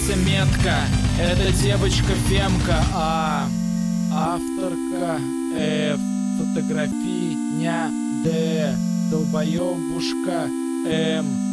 появится метка. Это девочка Фемка, а авторка F. Фотография Д. Долбоебушка М.